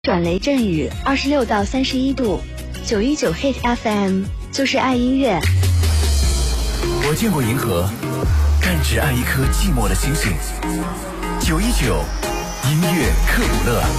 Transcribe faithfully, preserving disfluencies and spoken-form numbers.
转雷阵雨，二十六到三十一度。九一九 Hit F M 就是爱音乐。 我见过银河，但只爱一颗寂寞的星星。九一九音乐克卜勒。